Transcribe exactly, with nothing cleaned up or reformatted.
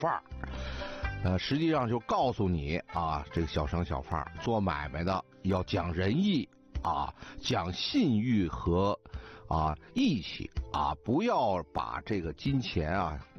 贩儿。呃，实际上就告诉你啊，这个小商小贩做买卖的要讲仁义啊，讲信誉和啊义气啊，不要把这个金钱啊